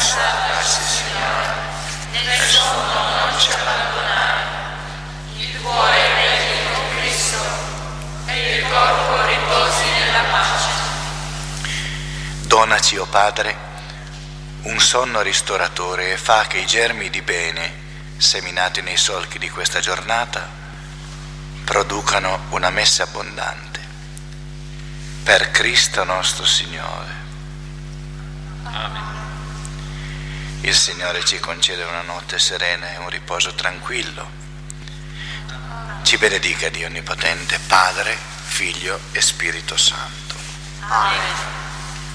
salvaci, Signore, nel sonno non ci abbandonare, il cuore regni con Cristo e il corpo riposi nella pace. Donaci, o Padre, un sonno ristoratore e fa che i germi di bene seminati nei solchi di questa giornata producano una messe abbondante. Per Cristo nostro Signore. Amen. Il Signore ci concede una notte serena e un riposo tranquillo. Ci benedica Dio Onnipotente, Padre, Figlio e Spirito Santo. Amen.